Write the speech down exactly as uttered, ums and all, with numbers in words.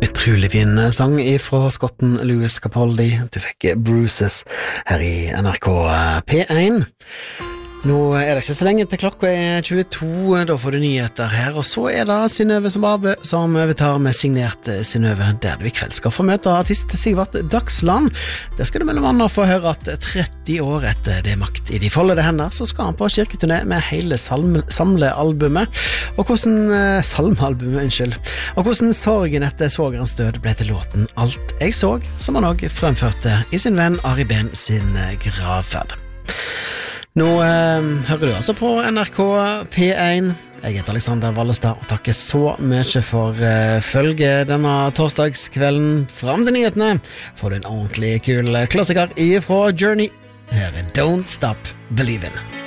Utrolig fin sang ifra skotten Louis Capaldi. Du fikk Bruises her i N R K P én. Nå er det ikke så lenge til klokka er tjueto, da får du nyheter her, og så er det Synnøve som Barbe som overtar med signert Synnøve, der du i kveld skal få møte artist Sigvart Dagsland. Der skal du mellom annet få høre at tretti år etter det makt i de foldede hender, så skal han på kirketurné med hele salme, samlealbumet, og hvordan salmealbumet, unnskyld, og hvordan sorgen etter svogerens død ble til låten Alt jeg så, som han også fremførte i sin venn Ari Ben sin gravferd. Nå eh, hører du altså på N R K P én. Jeg heter Alexander Wallestad og takker så mye for eh, følge denne torsdagskvelden. Fram til nyhetene får du en ordentlig kul klassiker ifra Journey. Her er Don't Stop Believin'.